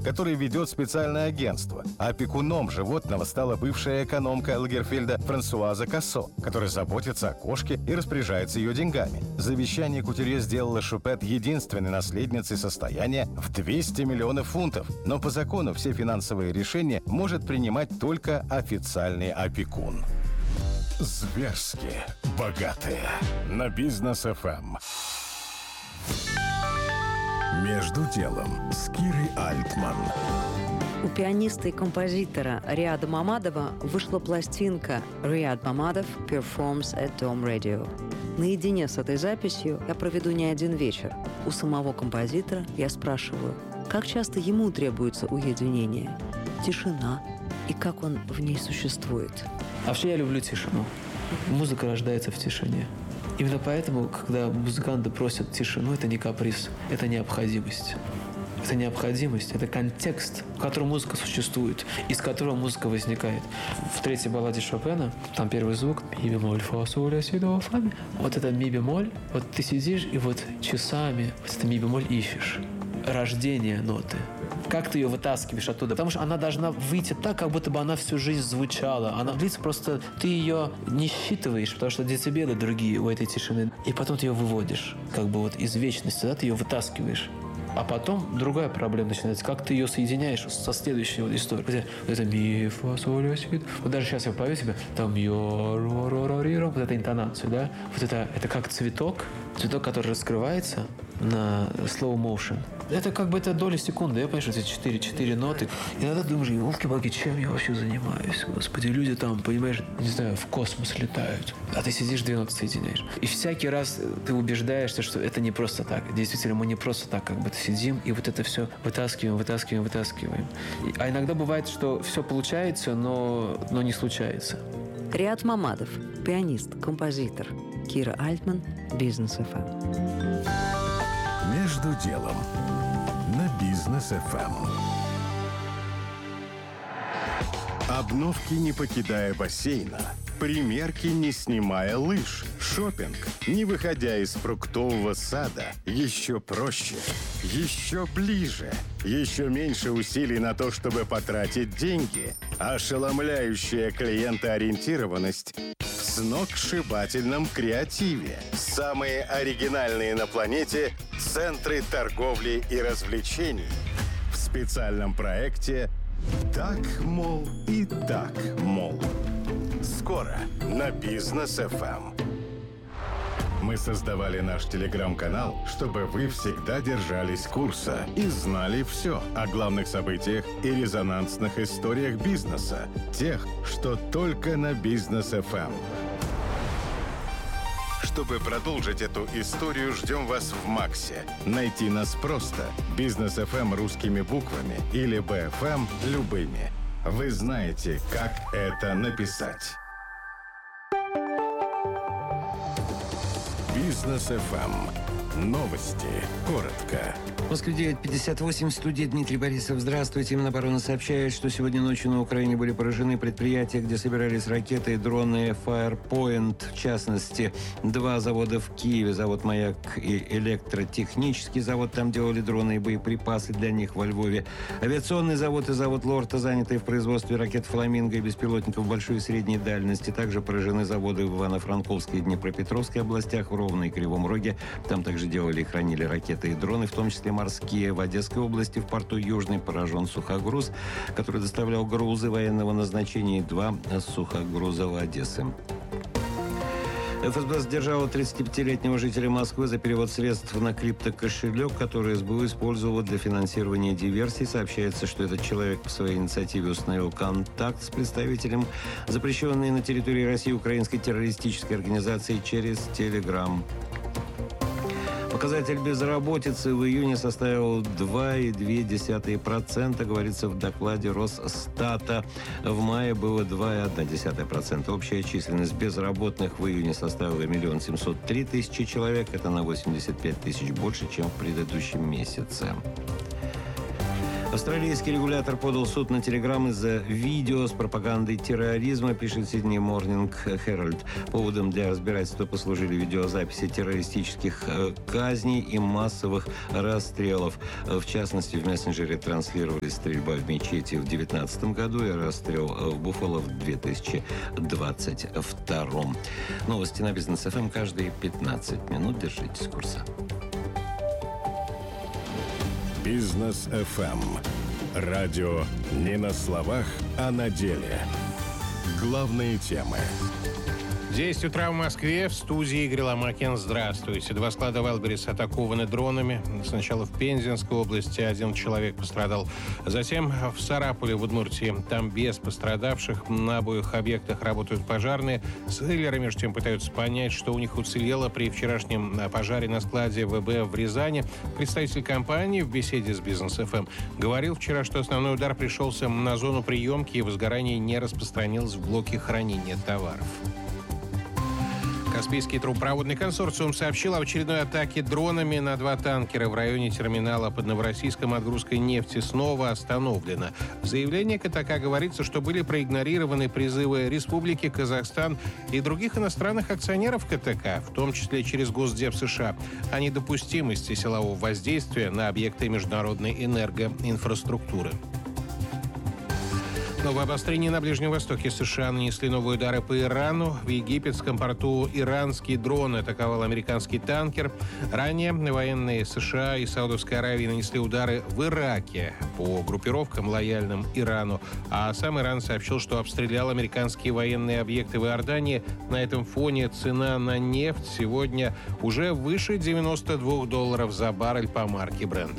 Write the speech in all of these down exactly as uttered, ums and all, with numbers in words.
который ведет специальное агентство. Опекуном животного стала бывшая экономка Лагерфельда Франсуаза Кассо, которая заботится о кошке и распоряжается ее деньгами. Завещание Кутюрье сделало Шупет единственной наследницей состояния в двести миллионов фунтов, но по закону все финансовые решения может принимать только официальный опекун. Зверски богатые на Бизнес эф эм. Между делом с Кирой Альтман. У пианиста и композитора Риада Мамадова вышла пластинка «Риад Мамадов Performs at Dome Radio». Наедине с этой записью я проведу не один вечер. У самого композитора я спрашиваю, как часто ему требуется уединение, тишина и как он в ней существует. Вообще я люблю тишину. Музыка рождается в тишине. Именно поэтому, когда музыканты просят тишину, это не каприз, это необходимость. Это необходимость, это контекст, в котором музыка существует, из которого музыка возникает. В третьей балладе Шопена, там первый звук, ми бемоль, фа, соль, ля, си, до, фа, ми. Вот это ми бемоль, вот ты сидишь и вот часами вот это ми бемоль ищешь. Рождение ноты. Как ты ее вытаскиваешь оттуда? Потому что она должна выйти так, как будто бы она всю жизнь звучала. Она длится просто... Ты ее не считываешь, потому что децибелы другие у этой тишины. И потом ты ее выводишь. Как бы вот из вечности, да, ты ее вытаскиваешь. А потом другая проблема начинается. Как ты ее соединяешь со следующей вот историей. Вот это ми, фа, соль, ля, си. Вот даже сейчас я пою себе, там йо, ро, ро, ро, ри, ро. Вот эту интонацию, да? Вот это, это как цветок. Цветок, который раскрывается на slow motion. Это как бы это доля секунды. Я понимаю, что эти четыре, четыре ноты. Иногда думаешь, елки-палки, чем я вообще занимаюсь? Господи, люди там, понимаешь, не знаю, в космос летают. А ты сидишь, две ноты соединяешь. И всякий раз ты убеждаешься, что это не просто так. Действительно, мы не просто так как бы сидим и вот это все вытаскиваем, вытаскиваем, вытаскиваем. А иногда бывает, что все получается, но, но не случается. Риад Мамадов, пианист, композитор. Кира Альтман, Бизнес эф эм. Между делом на Бизнес эф эм. Обновки, не покидая бассейна. Примерки, не снимая лыж. Шопинг, не выходя из фруктового сада. Еще проще, еще ближе. Еще меньше усилий на то, чтобы потратить деньги. Ошеломляющая клиентоориентированность в сногсшибательном креативе. Самые оригинальные на планете центры торговли и развлечений. В специальном проекте «Так, мол, и так, мол». Скоро на Бизнес эф эм. Мы создавали наш телеграм-канал, чтобы вы всегда держались курса и знали все о главных событиях и резонансных историях бизнеса. Тех, что только на Бизнес эф эм. Чтобы продолжить эту историю, ждем вас в Максе. Найти нас просто. Бизнес эф эм русскими буквами или би эф эм любыми. Вы знаете, как это написать. Бизнес эф эм. Новости. Коротко. В Москве девять пятьдесят восемь, в студии Дмитрий Борисов. Здравствуйте. Минобороны сообщает, что сегодня ночью на Украине были поражены предприятия, где собирались ракеты и дроны Firepoint. В частности, два завода в Киеве. Завод «Маяк» и электротехнический завод. Там делали дроны и боеприпасы для них во Львове. Авиационный завод и завод «Лорта», занятые в производстве ракет «Фламинго» и беспилотников большой и средней дальности. Также поражены заводы в Ивано-Франковской и Днепропетровской областях, в Ровно и Кривом Роге. Там также делали и хранили ракеты и дроны, в том числе морские. В Одесской области в порту Южный поражен сухогруз, который доставлял грузы военного назначения, и два сухогруза в Одессе. эф эс бэ задержала тридцатипятилетнего жителя Москвы за перевод средств на криптокошелек, который эс бэ у использовала для финансирования диверсий. Сообщается, что этот человек по своей инициативе установил контакт с представителем запрещенной на территории России украинской террористической организации через Телеграм. Показатель безработицы в июне составил два и две десятых процента, говорится в докладе Росстата. В мае было два и одна десятая процента. Общая численность безработных в июне составила миллион семьсот три тысячи человек. Это на восемьдесят пять тысяч больше, чем в предыдущем месяце. Австралийский регулятор подал в суд на Telegram из-за видео с пропагандой терроризма, пишет Сидней Morning Herald. Поводом для разбирательства послужили видеозаписи террористических э, казней и массовых расстрелов. В частности, в мессенджере транслировались стрельба в мечети в две тысячи девятнадцатом году и расстрел в Буффало в две тысячи двадцать втором. Новости на Бизнес эф эм каждые пятнадцать минут. Держитесь курса. Бизнес эф эм. Радио не на словах, а на деле. Главные темы. десять утра в Москве, в студии Игорь Ломакин. Здравствуйте. Два склада Wildberries атакованы дронами. Сначала в Пензенской области один человек пострадал. Затем в Сарапуле, в Удмуртии. Там без пострадавших. На обоих объектах работают пожарные. Селлеры, между тем, пытаются понять, что у них уцелело при вчерашнем пожаре на складе ВБ в Рязани. Представитель компании в беседе с Бизнес эф эм говорил вчера, что основной удар пришелся на зону приемки и возгорание не распространилось в блоке хранения товаров. Каспийский трубопроводный консорциум сообщил об очередной атаке дронами на два танкера в районе терминала под Новороссийском. Отгрузка нефти снова остановлена. В заявлении КТК говорится, что были проигнорированы призывы Республики Казахстан и других иностранных акционеров КТК, в том числе через Госдеп США, о недопустимости силового воздействия на объекты международной энергоинфраструктуры. Новое обострение на Ближнем Востоке. США нанесли новые удары по Ирану. В египетском порту иранский дрон атаковал американский танкер. Ранее военные США и Саудовской Аравии нанесли удары в Ираке по группировкам, лояльным Ирану. А сам Иран сообщил, что обстрелял американские военные объекты в Иордании. На этом фоне цена на нефть сегодня уже выше девяноста двух долларов за баррель по марке Brent.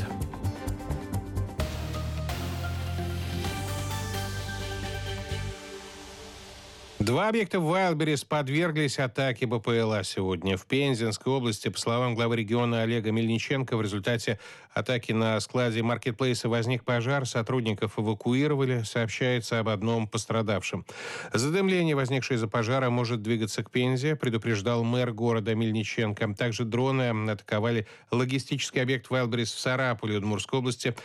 Два объекта в Wildberries подверглись атаке БПЛА сегодня. В Пензенской области, по словам главы региона Олега Мельниченко, в результате атаки на складе маркетплейса возник пожар, сотрудников эвакуировали, сообщается об одном пострадавшем. Задымление, возникшее из-за пожара, может двигаться к Пензе, предупреждал мэр города Мельниченко. Также дроны атаковали логистический объект Wildberries в Сарапуле, Удмуртской области,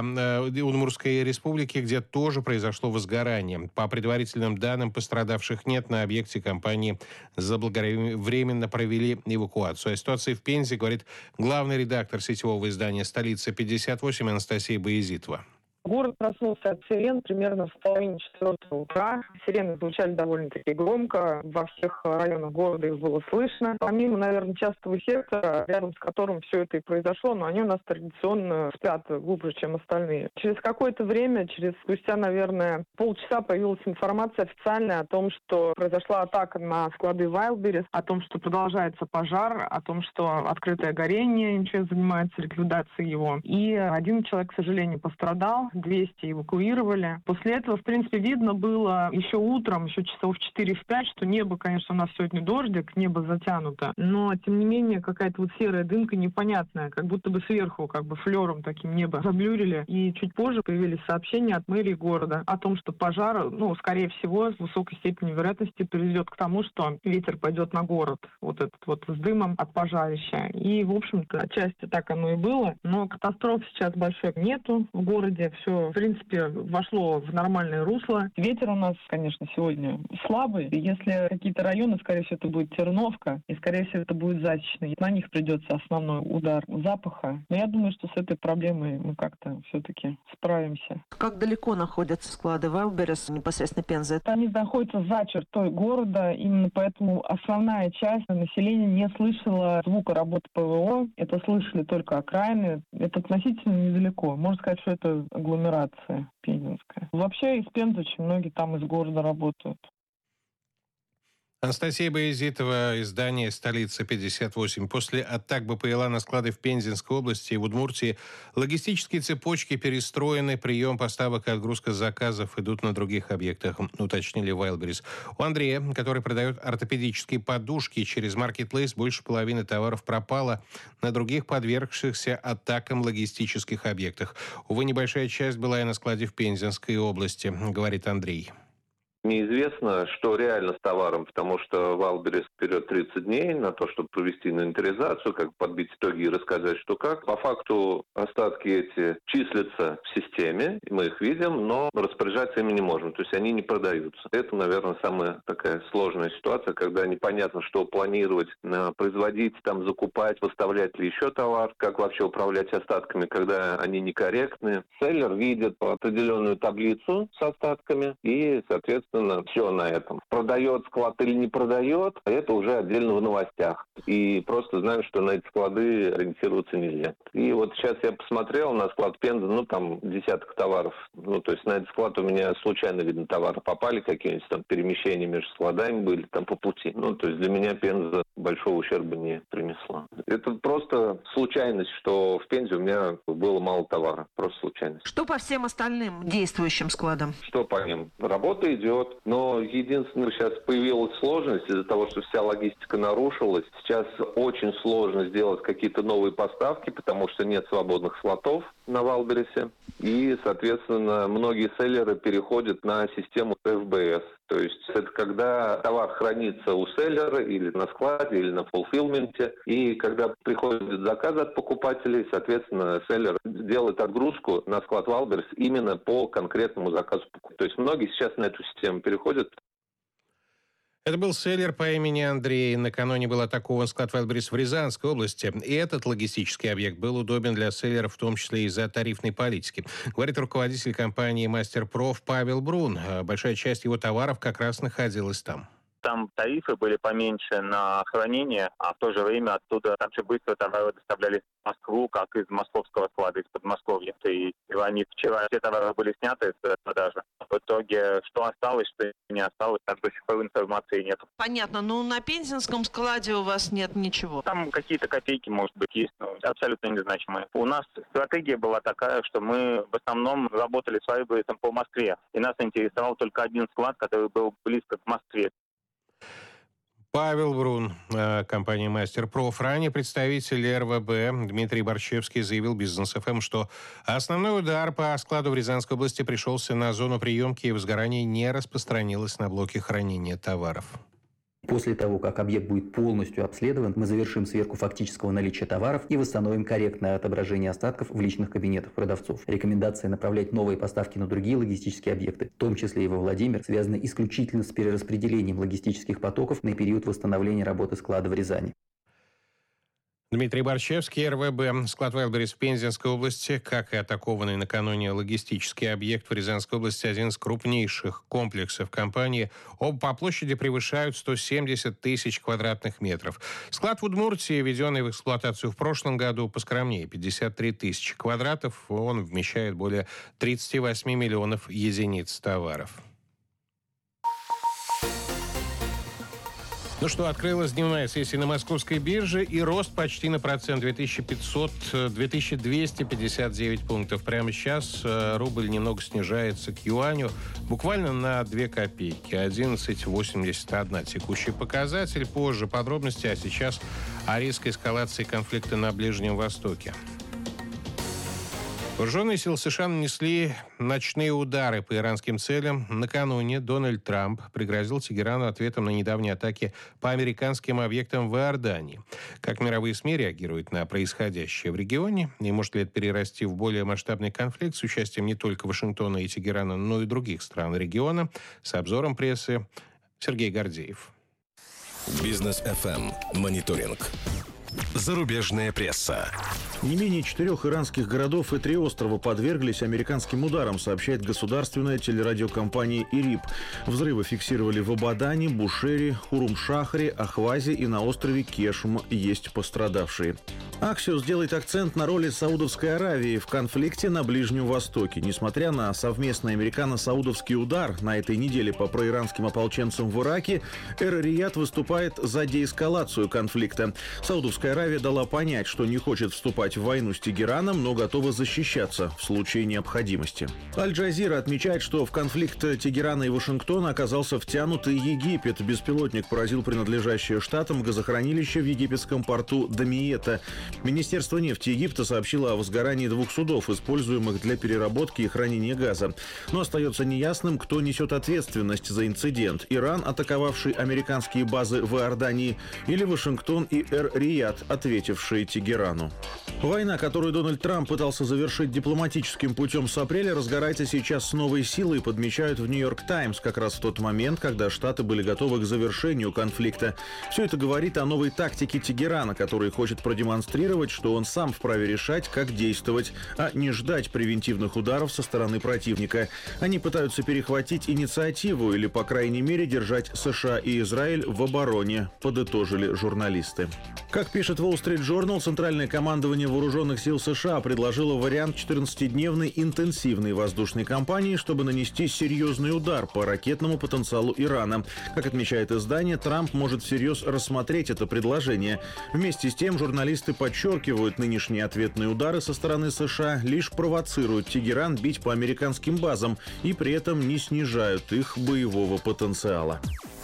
Удмуртской республики, где тоже произошло возгорание. По предварительным данным, пострадавших нет. На объекте компании заблаговременно провели эвакуацию. О ситуации в Пензе говорит главный редактор сетевого издания «Столица пятьдесят восемь» Анастасия Боязитова. Город проснулся от сирен примерно в половине четвертого утра. Сирены звучали довольно-таки громко. Во всех районах города их было слышно. Помимо, наверное, частого сектора, рядом с которым все это и произошло, но они у нас традиционно спят глубже, чем остальные. Через какое-то время, через спустя, наверное, полчаса появилась информация официальная о том, что произошла атака на склады Wildberries, о том, что продолжается пожар, о том, что открытое горение, МЧС занимается ликвидацией его. И один человек, к сожалению, пострадал. двести эвакуировали. После этого, в принципе, видно было еще утром, еще часов в четыре-пять, что небо, конечно, у нас сегодня дождик, небо затянуто, но, тем не менее, какая-то вот серая дымка непонятная, как будто бы сверху, как бы флером таким небо заблюрили. И чуть позже появились сообщения от мэрии города о том, что пожар, ну, скорее всего, с высокой степенью вероятности приведет к тому, что ветер пойдет на город, вот этот вот с дымом от пожарища. И, в общем-то, отчасти так оно и было, но катастроф сейчас большой нету в городе. Все, в принципе, вошло в нормальное русло. Ветер у нас, конечно, сегодня слабый. Если какие-то районы, скорее всего, это будет Терновка, и, скорее всего, это будет Засечный. На них придется основной удар запаха. Но я думаю, что с этой проблемой мы как-то все-таки справимся. Как далеко находятся склады Wildberries, непосредственно Пензы? Они находятся за чертой города, именно поэтому основная часть населения не слышала звука работы ПВО. Это слышали только окраины. Это относительно недалеко. Можно сказать, что это агломерация пензенская. Вообще из Пензы очень многие там из города работают. Анастасия Боязитова, издание «Столица пятьдесят восемь». После атак БПЛА на склады в Пензенской области и в Удмуртии логистические цепочки перестроены, прием поставок и отгрузка заказов идут на других объектах, уточнили Wildberries. У Андрея, который продает ортопедические подушки через маркетплейс, больше половины товаров пропало на других подвергшихся атакам логистических объектах. Увы, небольшая часть была и на складе в Пензенской области, говорит Андрей. Неизвестно, что реально с товаром, потому что Вайлдберрис вперед тридцать дней на то, чтобы провести инвентаризацию, как подбить итоги и рассказать, что как. По факту остатки эти числятся в системе, мы их видим, но распоряжаться ими не можем, то есть они не продаются. Это, наверное, самая такая сложная ситуация, когда непонятно, что планировать, производить, там, закупать, поставлять ли еще товар, как вообще управлять остатками, когда они некорректны. Селлер видит определенную таблицу с остатками и, соответственно, все на этом. Продает склад или не продает, это уже отдельно в новостях. И просто знаю, что на эти склады ориентироваться нельзя. И вот сейчас я посмотрел на склад Пенза, ну там десяток товаров. Ну то есть на этот склад у меня случайно, видно, товары попали, какие-нибудь там перемещения между складами были там по пути. Ну то есть для меня Пенза большого ущерба не принесла. Это просто случайность, что в Пензе у меня было мало товара. Просто случайность. Что по всем остальным действующим складам? Что по ним? Работа идет. Но единственное, сейчас появилась сложность из-за того, что вся логистика нарушилась. Сейчас очень сложно сделать какие-то новые поставки, потому что нет свободных слотов на Вайлдберрисе. И, соответственно, многие селлеры переходят на систему эф бэ эс. То есть это когда товар хранится у селлера или на складе, или на фулфилменте. И когда приходят заказы от покупателей, соответственно, селлер делает отгрузку на склад Вайлдберрис именно по конкретному заказу. То есть многие сейчас на эту систему переходят. Это был селлер по имени Андрей. Накануне был атакован склад Вайлдберрис в Рязанской области. И этот логистический объект был удобен для селлеров, в том числе из-за тарифной политики. Говорит руководитель компании «Мастерпроф» Павел Брун. Большая часть его товаров как раз находилась там. Там тарифы были поменьше на хранение, а в то же время оттуда также быстро товары доставлялись в Москву, как из московского склада, из Подмосковья. И они вчера все товары были сняты с продажи. В итоге, что осталось, что не осталось, так до сих пор информации нет. Понятно. Ну, на пензенском складе у вас нет ничего. Там какие-то копейки, может быть, есть, но абсолютно незначимые. У нас стратегия была такая, что мы в основном работали с Вайлдберрисом по Москве. И нас интересовал только один склад, который был близко к Москве. Павел Брун, компания «Мастерпроф». Ранее представитель эр вэ бэ Дмитрий Борщевский заявил «Бизнес эф эм», что основной удар по складу в Рязанской области пришелся на зону приемки, и возгорание не распространилось на блоки хранения товаров. После того, как объект будет полностью обследован, мы завершим сверку фактического наличия товаров и восстановим корректное отображение остатков в личных кабинетах продавцов. Рекомендация направлять новые поставки на другие логистические объекты, в том числе и во Владимир, связаны исключительно с перераспределением логистических потоков на период восстановления работы склада в Рязани. Дмитрий Борщевский, эр вэ бэ. Склад Вайлдберрис в Пензенской области, как и атакованный накануне логистический объект в Рязанской области, один из крупнейших комплексов компании. Оба по площади превышают сто семьдесят тысяч квадратных метров. Склад в Удмуртии, введенный в эксплуатацию в прошлом году, поскромнее, пятьдесят три тысячи квадратов. Он вмещает более тридцать восемь миллионов единиц товаров. Ну что, открылась дневная сессия на московской бирже, и рост почти на процент, две тысячи пятьсот - две тысячи двести пятьдесят девять пунктов. Прямо сейчас рубль немного снижается к юаню, буквально на две копейки, одиннадцать восемьдесят один текущий показатель. Позже подробности, а сейчас о резкой эскалации конфликта на Ближнем Востоке. Вооруженные силы США нанесли ночные удары по иранским целям. Накануне Дональд Трамп пригрозил Тегерану ответом на недавние атаки по американским объектам в Иордании. Как мировые СМИ реагируют на происходящее в регионе? И может ли это перерасти в более масштабный конфликт с участием не только Вашингтона и Тегерана, но и других стран региона? С обзором прессы Сергей Гордеев. Бизнес эф эм. Мониторинг. Зарубежная пресса. Не менее четырех иранских городов и три острова подверглись американским ударам, сообщает государственная телерадиокомпания ИРИБ. Взрывы фиксировали в Абадане, Бушере, Хурум-Шахре, Ахвазе и на острове Кешм. Есть пострадавшие. Axios делает акцент на роли Саудовской Аравии в конфликте на Ближнем Востоке. Несмотря на совместный американо-саудовский удар на этой неделе по проиранским ополченцам в Ираке, Эр-Рияд выступает за деэскалацию конфликта. Саудовская Саудовская Аравия дала понять, что не хочет вступать в войну с Тегераном, но готова защищаться в случае необходимости. Аль-Джазира отмечает, что в конфликт Тегерана и Вашингтона оказался втянут и Египет. Беспилотник поразил принадлежащее штатам газохранилище в египетском порту Дамиета. Министерство нефти Египта сообщило о возгорании двух судов, используемых для переработки и хранения газа. Но остается неясным, кто несет ответственность за инцидент. Иран, атаковавший американские базы в Иордании, или Вашингтон и Эр-Рияд, ответившие Тегерану. Война, которую Дональд Трамп пытался завершить дипломатическим путем с апреля, разгорается сейчас с новой силой, подмечают в «Нью-Йорк Таймс», как раз в тот момент, когда Штаты были готовы к завершению конфликта. Все это говорит о новой тактике Тегерана, который хочет продемонстрировать, что он сам вправе решать, как действовать, а не ждать превентивных ударов со стороны противника. Они пытаются перехватить инициативу или, по крайней мере, держать США и Израиль в обороне, подытожили журналисты. Как пишет Wall Street Journal, Центральное командование Вооруженных сил США предложило вариант четырнадцатидневной интенсивной воздушной кампании, чтобы нанести серьезный удар по ракетному потенциалу Ирана. Как отмечает издание, Трамп может всерьез рассмотреть это предложение. Вместе с тем, журналисты подчеркивают, нынешние ответные удары со стороны США лишь провоцируют Тегеран бить по американским базам и при этом не снижают их боевого потенциала.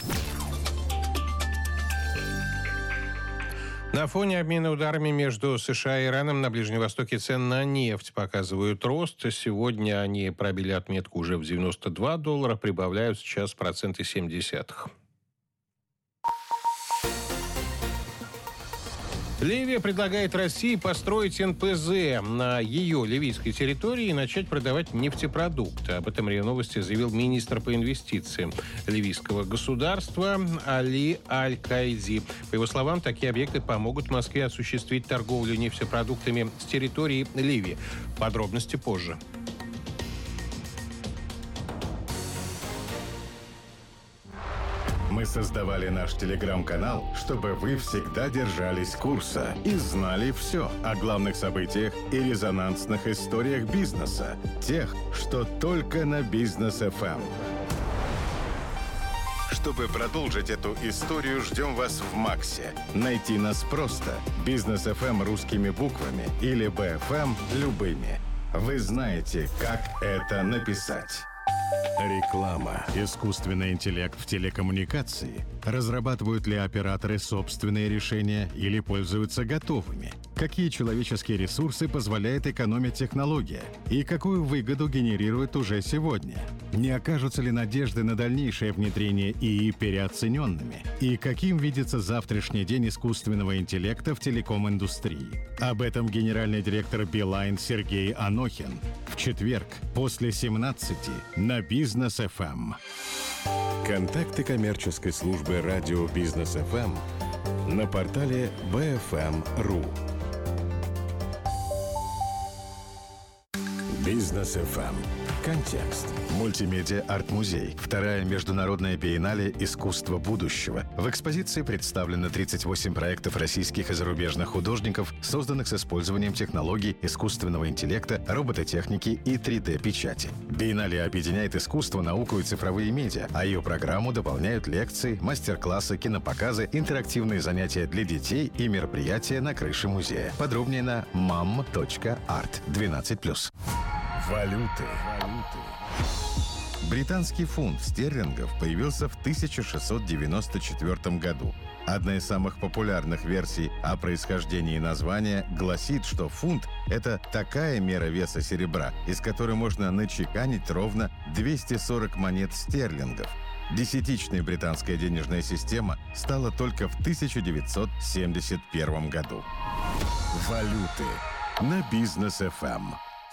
На фоне обмена ударами между США и Ираном на Ближнем Востоке цены на нефть показывают рост. Сегодня они пробили отметку уже в девяносто два доллара, прибавляют сейчас процент и семь десятых. Ливия предлагает России построить эн пэ зэ на ее ливийской территории и начать продавать нефтепродукты. Об этом РИА Новости заявил министр по инвестициям ливийского государства Али Аль-Кайди. По его словам, такие объекты помогут Москве осуществить торговлю нефтепродуктами с территории Ливии. Подробности позже. Мы создавали наш телеграм-канал, чтобы вы всегда держались курса и знали все о главных событиях и резонансных историях бизнеса. Тех, что только на Бизнес эф эм. Чтобы продолжить эту историю, ждем вас в Максе. Найти нас просто. Бизнес эф эм русскими буквами или би эф эм любыми. Вы знаете, как это написать. Реклама. Искусственный интеллект в телекоммуникации. Разрабатывают ли операторы собственные решения или пользуются готовыми? Какие человеческие ресурсы позволяет экономить технология? И какую выгоду генерирует уже сегодня? Не окажутся ли надежды на дальнейшее внедрение ИИ переоцененными? И каким видится завтрашний день искусственного интеллекта в телеком-индустрии? Об этом генеральный директор Билайн Сергей Анохин в четверг после семнадцати на Бизнес эф эм. Контакты коммерческой службы радио Бизнес эф эм на портале би эф эм точка ру. Бизнес эф эм. Контекст. Мультимедиа арт-музей. Вторая международная биеннале «Искусство будущего». В экспозиции представлены тридцать восемь проектов российских и зарубежных художников, созданных с использованием технологий искусственного интеллекта, робототехники и три дэ-печати. Биеннале объединяет искусство, науку и цифровые медиа, а ее программу дополняют лекции, мастер-классы, кинопоказы, интерактивные занятия для детей и мероприятия на крыше музея. Подробнее на мам точка арт двенадцать плюс. Валюты. Британский фунт стерлингов появился в тысяча шестьсот девяносто четвёртом году. Одна из самых популярных версий о происхождении названия гласит, что фунт – это такая мера веса серебра, из которой можно начеканить ровно двести сорок монет стерлингов. Десятичная британская денежная система стала только в тысяча девятьсот семьдесят первом году. Валюты на Бизнес эф эм.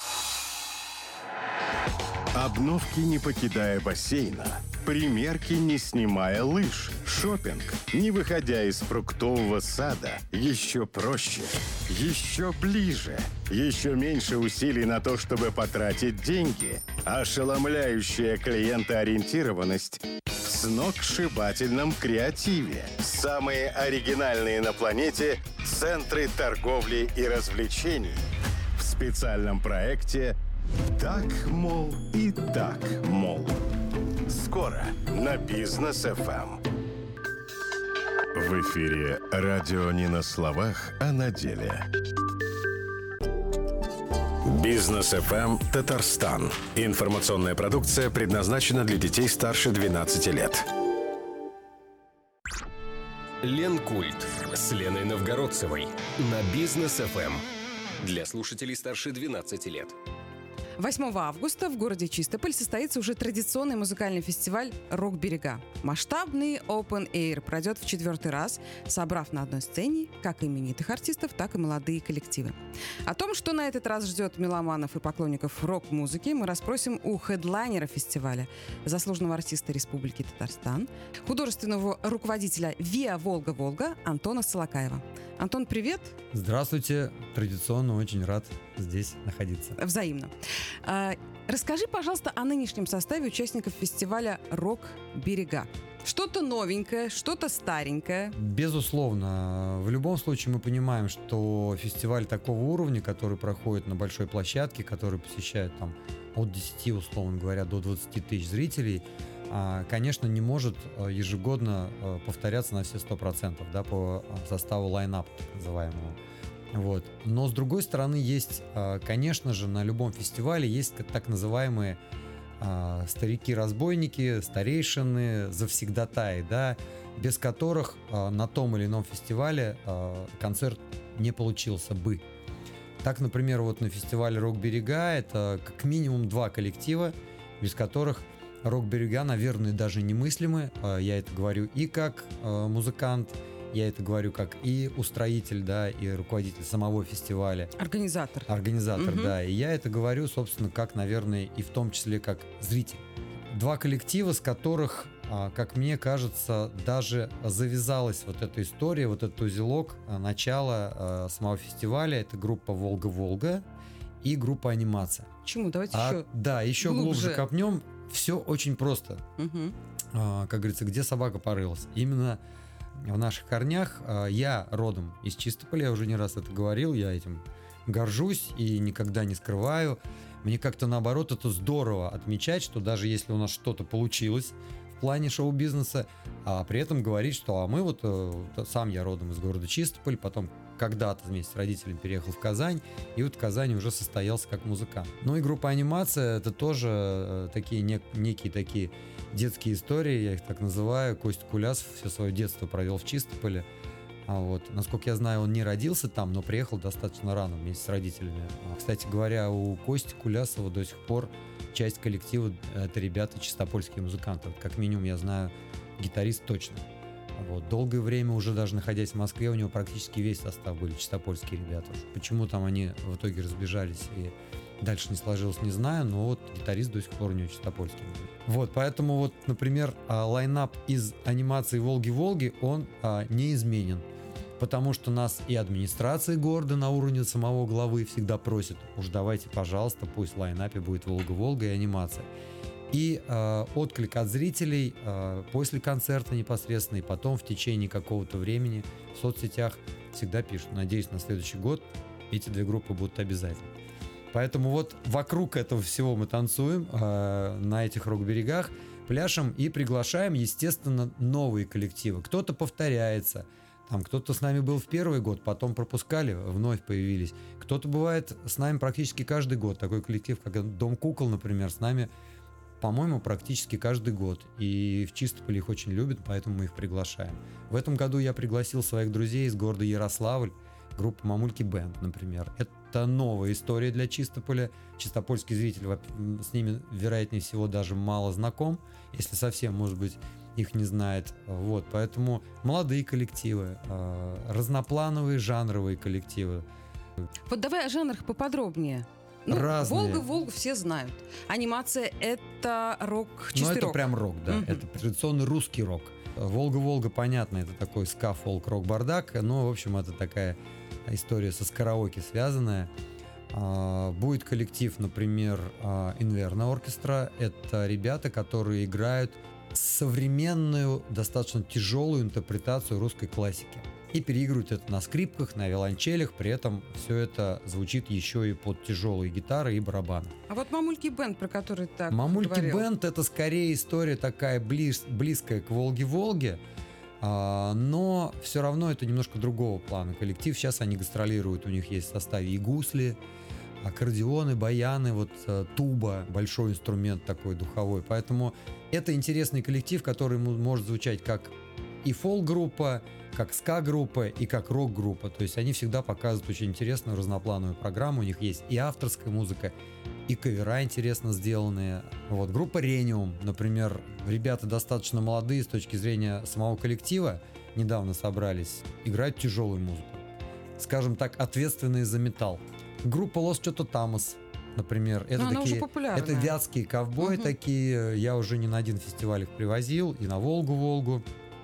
Обновки, не покидая бассейна. Примерки, не снимая лыж. Шопинг, не выходя из фруктового сада. Еще проще, еще ближе. Еще меньше усилий на то, чтобы потратить деньги. Ошеломляющая клиентоориентированность в сногсшибательном креативе. Самые оригинальные на планете центры торговли и развлечений. В специальном проекте «Так, мол, и так, мол». Скоро на Бизнес эф эм. В эфире радио не на словах, а на деле. Бизнес эф эм Татарстан. Информационная продукция предназначена для детей старше двенадцати лет. Ленкульт с Леной Новгородцевой на Бизнес эф эм для слушателей старше двенадцати лет. восьмого августа в городе Чистополь состоится уже традиционный музыкальный фестиваль «Рок-берега». Масштабный Open Air пройдет в четвертый раз, собрав на одной сцене как именитых артистов, так и молодые коллективы. О том, что на этот раз ждет меломанов и поклонников рок-музыки, мы расспросим у хедлайнера фестиваля, заслуженного артиста Республики Татарстан, художественного руководителя ВИА «Волга-Волга» Антона Солокаева. Антон, привет! Здравствуйте! Традиционно очень рад здесь находиться. Взаимно. А, расскажи, пожалуйста, о нынешнем составе участников фестиваля «Рок-берега». Что-то новенькое, что-то старенькое? Безусловно. В любом случае мы понимаем, что фестиваль такого уровня, который проходит на большой площадке, который посещает там от десяти, условно говоря, до двадцати тысяч зрителей, конечно, не может ежегодно повторяться на все сто процентов, да, по составу лайнапа, так называемого. Вот. Но, с другой стороны, есть, конечно же, на любом фестивале есть так называемые старики-разбойники, старейшины, завсегдатаи, да, без которых на том или ином фестивале концерт не получился бы. Так, например, вот на фестивале «Рок-берега» это как минимум два коллектива, без которых «Рок-берега», наверное, даже немыслимы. Я это говорю и как музыкант, я это говорю как и устроитель, да, и руководитель самого фестиваля. Организатор. Организатор, угу. да. И я это говорю, собственно, как, наверное, и в том числе как зритель. Два коллектива, с которых, как мне кажется, даже завязалась вот эта история, вот этот узелок начала самого фестиваля. Это группа «Волга-Волга» и группа «Анимация». Почему? Давайте а, еще Да, еще глубже, глубже копнем. Все очень просто. Угу. А, как говорится, где собака порылась. Именно в наших корнях. Я родом из Чистополя, я уже не раз это говорил, я этим горжусь и никогда не скрываю. Мне как-то наоборот это здорово отмечать, что даже если у нас что-то получилось в плане шоу-бизнеса, а при этом говорить, что а мы вот, сам я родом из города Чистополь, потом когда-то вместе с родителями переехал в Казань, и вот в Казани уже состоялся как музыкант. Ну и группа «Анимация» — это тоже такие нек- некие такие детские истории, я их так называю. Костя Кулясов все свое детство провел в Чистополе. А вот, насколько я знаю, он не родился там, но приехал достаточно рано вместе с родителями. Кстати говоря, у Кости Кулясова до сих пор часть коллектива — это ребята чистопольские музыканты. Как минимум я знаю гитарист точно. Вот. Долгое время, уже даже находясь в Москве, у него практически весь состав были чистопольские ребята. Почему там они в итоге разбежались и дальше не сложилось, не знаю, но вот гитарист до сих пор у него чистопольский. Вот, поэтому вот, например, лайнап из «Анимации Волги-Волги», он а, неизменен. Потому что нас и администрация города на уровне самого главы всегда просит: уж давайте, пожалуйста, пусть в лайнапе будет «Волга-Волга» и «Анимация». И э, отклик от зрителей э, после концерта непосредственно и потом в течение какого-то времени в соцсетях всегда пишут: надеюсь, на следующий год эти две группы будут обязательно. Поэтому вот вокруг этого всего мы танцуем э, на этих рок-берегах, пляшем и приглашаем, естественно, новые коллективы. Кто-то повторяется, там кто-то с нами был в первый год, потом пропускали, вновь появились. Кто-то бывает с нами практически каждый год. Такой коллектив, как «Дом кукол», например, с нами, по-моему, практически каждый год. И в Чистополе их очень любят, поэтому мы их приглашаем. В этом году я пригласил своих друзей из города Ярославль, группу «Мамульки Бенд», например. Это новая история для Чистополя. Чистопольский зритель с ними, вероятнее всего, даже мало знаком, если совсем, может быть, их не знает. Вот, поэтому молодые коллективы, разноплановые жанровые коллективы. Вот давай о жанрах поподробнее. Ну, разные. Волга-Волга все знают. Анимация — это рок, чистый рок. Ну, это прям рок, да. Mm-hmm. Это традиционный русский рок. Волга-Волга, понятно, это такой ска, фолк, рок, бардак. Но, в общем, это такая история со караоке связанная. Будет коллектив, например, Инверно оркестра. Это ребята, которые играют современную, достаточно тяжелую интерпретацию русской классики. И переигрывают это на скрипках, на виолончелях, при этом все это звучит еще и под тяжелые гитары и барабаны. А вот «Мамульки Бенд», про который ты так «Мамульки говорил. Бенд» — это скорее история такая близ, близкая к «Волге-Волге». Но все равно это немножко другого плана коллектив. Сейчас они гастролируют, у них есть в составе и гусли, аккордеоны, баяны, вот туба, большой инструмент такой духовой. Поэтому это интересный коллектив, который может звучать как и фолк-группа, как ска-группа и как рок-группа. То есть они всегда показывают очень интересную разноплановую программу. У них есть и авторская музыка, и кавера интересно сделанные. Вот. Группа Renium, например, ребята достаточно молодые с точки зрения самого коллектива, недавно собрались, играют тяжелую музыку. Скажем так, ответственные за металл. Группа Los Chototamos, например, это Но такие, это вятские ковбои угу. такие. Я уже не на один фестиваль их привозил, и на Волгу-Волгу,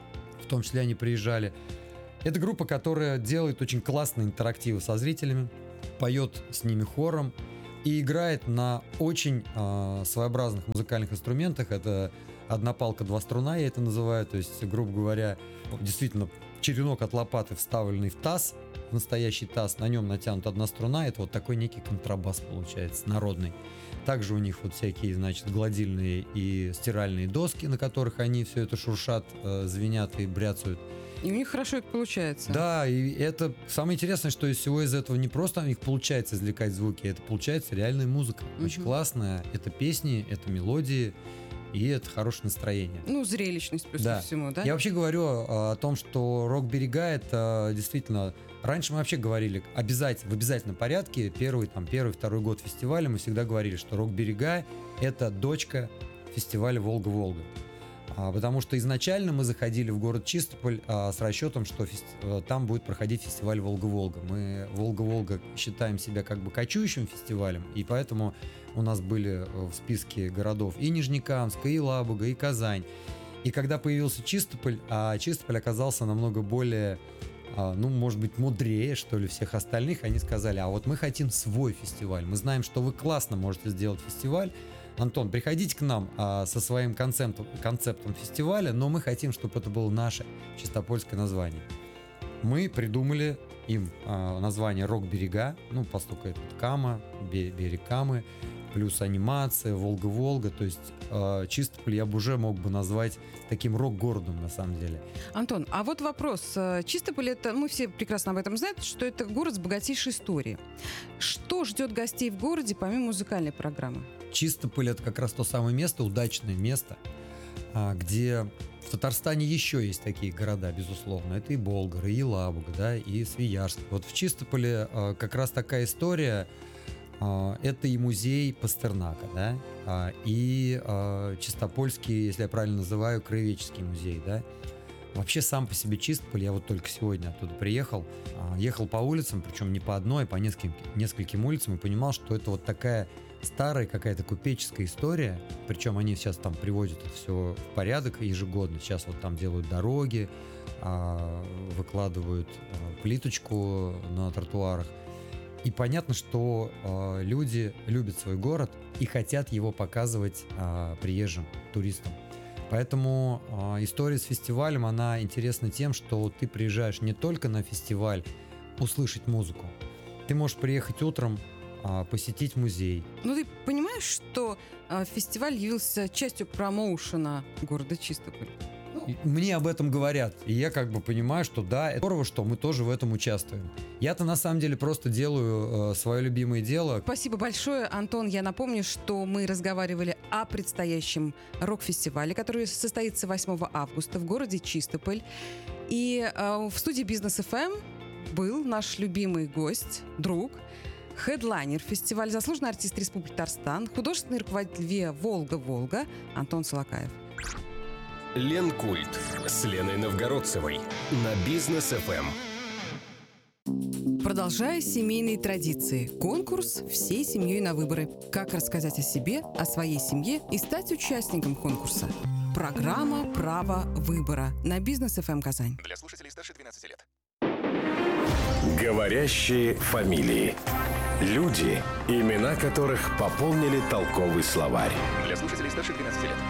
в том числе они приезжали. Это группа, которая делает очень классные интерактивы со зрителями, поет с ними хором и играет на очень э, своеобразных музыкальных инструментах. Это одна палка, два струна, я это называю. То есть, грубо говоря, действительно черенок от лопаты, вставленный в таз, в настоящий таз, на нем натянута одна струна. Это вот такой некий контрабас получается, народный. Также у них вот всякие, значит, гладильные и стиральные доски, на которых они все это шуршат, э, звенят и бряцают. И у них хорошо это получается. Да, и это самое интересное, что из всего из этого не просто у них получается извлекать звуки, это получается реальная музыка. Угу. Очень классная. Это песни, это мелодии, и это хорошее настроение. Ну, зрелищность плюс да. ко всему, да? Я вообще говорю о том, что рок-берега — это действительно... Раньше мы вообще говорили обязательно, в обязательном порядке, первый, там, первый, второй год фестиваля мы всегда говорили, что рок-берега — это дочка фестиваля «Волга-Волга». А, потому что изначально мы заходили в город Чистополь а, с расчетом, что фести... там будет проходить фестиваль «Волга-Волга». Мы «Волга-Волга» считаем себя как бы кочующим фестивалем, и поэтому у нас были в списке городов и Нижнекамск, и Елабуга, и Казань. И когда появился Чистополь, а Чистополь оказался намного более... ну, может быть, мудрее, что ли, всех остальных, они сказали, а вот мы хотим свой фестиваль. Мы знаем, что вы классно можете сделать фестиваль. Антон, приходите к нам а, со своим концептом, концептом фестиваля, но мы хотим, чтобы это было наше чистопольское название. Мы придумали им а, название «Рок-берега», ну, поскольку это Кама, берег Камы, плюс анимация, Волга-Волга, то есть э, Чистополь я бы уже мог бы назвать таким рок-городом на самом деле. Антон, а вот вопрос. Чистополь — это, мы все прекрасно об этом знаем, что это город с богатейшей историей. Что ждет гостей в городе помимо музыкальной программы? Чистополь — это как раз то самое место, удачное место, где в Татарстане еще есть такие города, безусловно. Это и Болгар, и Елабуга, да, и Свияжск. Вот в Чистополе э, как раз такая история. Это и музей Пастернака, да, и э, Чистопольский, если я правильно называю, краеведческий музей, да. Вообще сам по себе Чистополь, я вот только сегодня оттуда приехал, э, ехал по улицам, причем не по одной, а по нескольким, нескольким улицам, и понимал, что это вот такая старая какая-то купеческая история, причем они сейчас там приводят это все в порядок ежегодно, сейчас вот там делают дороги, э, выкладывают э, плиточку на тротуарах. И понятно, что э, люди любят свой город и хотят его показывать э, приезжим, туристам. Поэтому э, история с фестивалем, она интересна тем, что ты приезжаешь не только на фестиваль услышать музыку. Ты можешь приехать утром, э, посетить музей. Ну ты понимаешь, что э, фестиваль явился частью промоушена города Чистополь? Мне об этом говорят, и я как бы понимаю, что да, это здорово, что мы тоже в этом участвуем. Я-то на самом деле просто делаю э, свое любимое дело. Спасибо большое, Антон. Я напомню, что мы разговаривали о предстоящем рок-фестивале, который состоится восьмого августа в городе Чистополь. И э, в студии Бизнес эф эм был наш любимый гость, друг, хедлайнер фестиваля, заслуженный артист Республики Татарстан, художественный руководитель ВИА «Волга-Волга» Антон Солокаев. Ленкульт с Леной Новгородцевой на Бизнес эф эм. Продолжая семейные традиции. Конкурс «Всей семьей на выборы». Как рассказать о себе, о своей семье и стать участником конкурса. Программа «Право выбора» на Бизнес эф эм Казань. Для слушателей старше двенадцати лет. Говорящие фамилии. Люди, имена которых пополнили толковый словарь. Для слушателей старше двенадцати лет.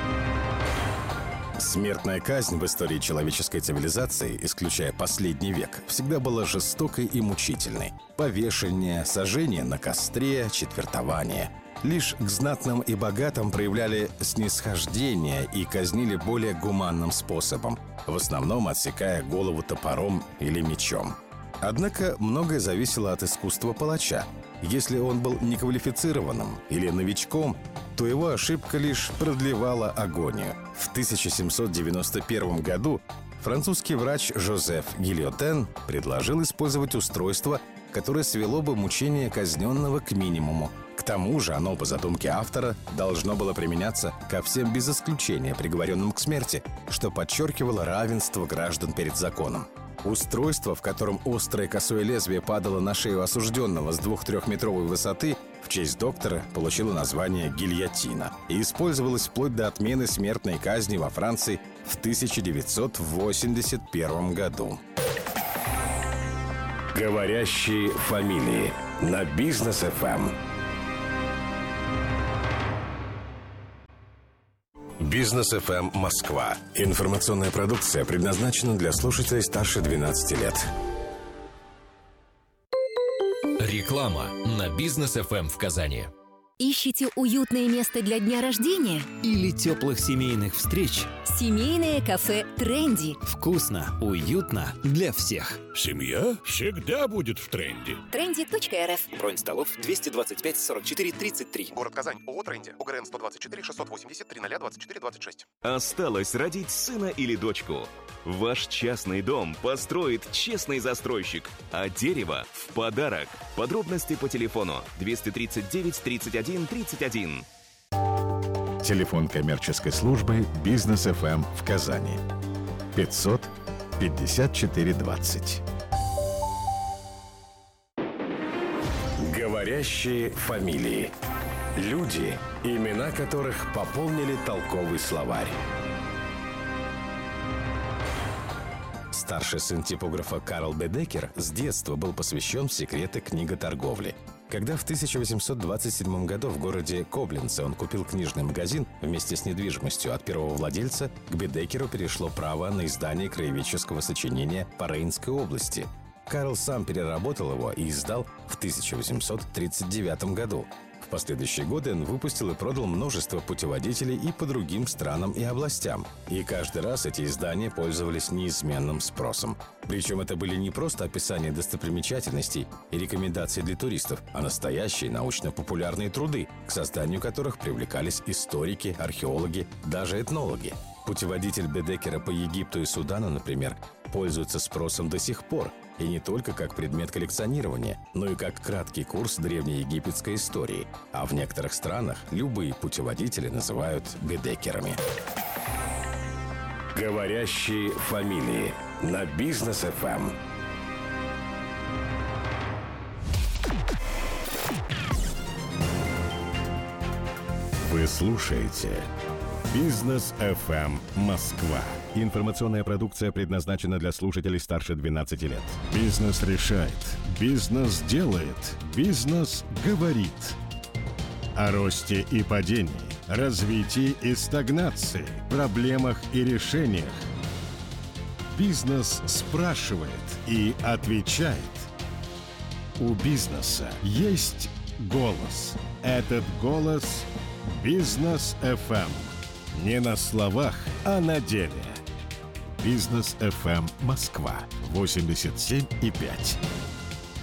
Смертная казнь в истории человеческой цивилизации, исключая последний век, всегда была жестокой и мучительной. Повешение, сожжение на костре, четвертование. Лишь к знатным и богатым проявляли снисхождение и казнили более гуманным способом, в основном отсекая голову топором или мечом. Однако многое зависело от искусства палача. Если он был неквалифицированным или новичком, то его ошибка лишь продлевала агонию. В тысяча семьсот девяносто первом году французский врач Жозеф Гильотен предложил использовать устройство, которое свело бы мучение казненного к минимуму. К тому же оно, по задумке автора, должно было применяться ко всем без исключения приговоренным к смерти, что подчеркивало равенство граждан перед законом. Устройство, в котором острое косое лезвие падало на шею осужденного с двух-трехметровой высоты, в честь доктора получило название гильотина и использовалось вплоть до отмены смертной казни во Франции в тысяча девятьсот восемьдесят первом году. Говорящие фамилии на Бизнес эф эм. Бизнес эф эм Москва. Информационная продукция предназначена для слушателей старше двенадцати лет. Реклама на Бизнес эф эм в Казани. Ищете уютное место для дня рождения? Или теплых семейных встреч? Семейное кафе «Тренди». Вкусно, уютно для всех. Семья всегда будет в тренде. тренди точка эр эф. Бронь столов двести двадцать пять сорок четыре тридцать три. Город Казань. ООО «Тренди». ОГРН сто двадцать четыре шестьсот восемьдесят три ноль двадцать четыре двадцать шесть. Осталось родить сына или дочку. Ваш частный дом построит честный застройщик, а дерево в подарок. Подробности по телефону двести тридцать девять тридцать один тридцать один. Телефон коммерческой службы «Бизнес эф эм» в Казани. пятьсот пятьдесят четыре двадцать. Говорящие фамилии. Люди, имена которых пополнили толковый словарь. Старший сын типографа Карл Бедекер с детства был посвящен в секреты книготорговли. Когда в тысяча восемьсот двадцать седьмом году в городе Коблинце он купил книжный магазин вместе с недвижимостью от первого владельца, к Бедекеру перешло право на издание краеведческого сочинения по Рейнской области. Карл сам переработал его и издал в тысяча восемьсот тридцать девятом году. В последующие годы он выпустил и продал множество путеводителей и по другим странам и областям. И каждый раз эти издания пользовались неизменным спросом. Причем это были не просто описания достопримечательностей и рекомендации для туристов, а настоящие научно-популярные труды, к созданию которых привлекались историки, археологи, даже этнологи. Путеводитель Бедекера по Египту и Судану, например, пользуется спросом до сих пор, и не только как предмет коллекционирования, но и как краткий курс древнеегипетской истории. А в некоторых странах любые путеводители называют Бедекерами. Говорящие фамилии на Бизнес эф эм. Вы слушаете «Бизнес эф эм Москва». Информационная продукция предназначена для слушателей старше двенадцати лет. Бизнес решает. Бизнес делает. Бизнес говорит. О росте и падении, развитии и стагнации, проблемах и решениях. Бизнес спрашивает и отвечает. У бизнеса есть голос. Этот голос – Бизнес эф эм. Не на словах, а на деле. Бизнес эф эм Москва восемьдесят семь и пять.